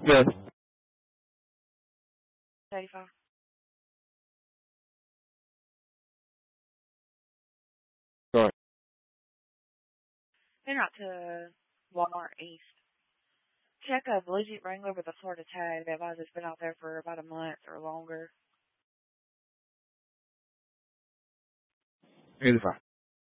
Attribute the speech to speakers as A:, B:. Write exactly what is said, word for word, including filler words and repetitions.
A: Yes.
B: eighty-five.
A: Sorry.
B: Been out to Walmart East. Check a Blue Jeep Wrangler with a Florida tag. That advised it's been out there for about a month or longer.
A: eighty-five.